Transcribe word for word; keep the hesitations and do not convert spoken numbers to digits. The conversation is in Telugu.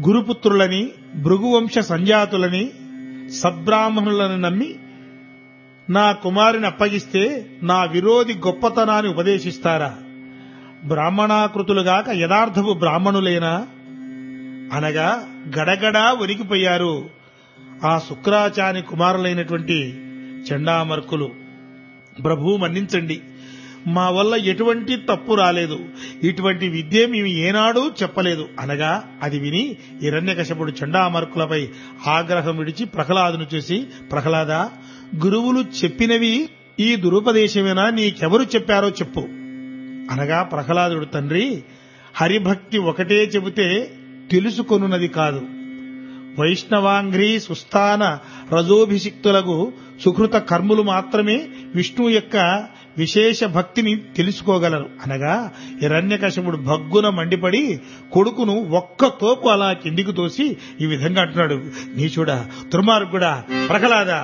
గురుపుత్రులని, భృగువంశ సంజాతులని, సద్బ్రాహ్మణులను నమ్మి నా కుమారుని అప్పగిస్తే నా విరోధి గొప్పతనాన్ని ఉపదేశిస్తారా? బ్రాహ్మణాకృతులుగాక యథార్థపు బ్రాహ్మణులేనా అనగా గడగడా వణికిపోయారు ఆ శుక్రాచార్య కుమారులైనటువంటి చండామర్కులు. ప్రభు మన్నించండి, మా వల్ల ఎటువంటి తప్పు రాలేదు, ఇటువంటి విద్య మేము ఏనాడూ చెప్పలేదు అనగా అది విని హిరణ్యకశపుడు చండామర్కులపై ఆగ్రహం విడిచి ప్రహ్లాదును చూసి, ప్రహ్లాద, గురువులు చెప్పినవి ఈ దురుపదేశమేనా? నీకెవరు చెప్పారో చెప్పు అనగా ప్రహ్లాదుడు, తండ్రి, హరిభక్తి ఒకటే చెబితే తెలుసుకొనున్నది కాదు. వైష్ణవాంఘ్రీ సుస్థాన రజోభిషిక్తులకు సుకృత కర్ములు మాత్రమే విష్ణువు యొక్క విశేష భక్తిని తెలుసుకోగలరు అనగా హిరణ్యకశపుడు భగ్గున మండిపడి కొడుకును ఒక్క తోపు అలా కిందికి తోసి ఈ విధంగా అంటున్నాడు, నీచుడా, దుర్మార్గుడా, ప్రహ్లాద,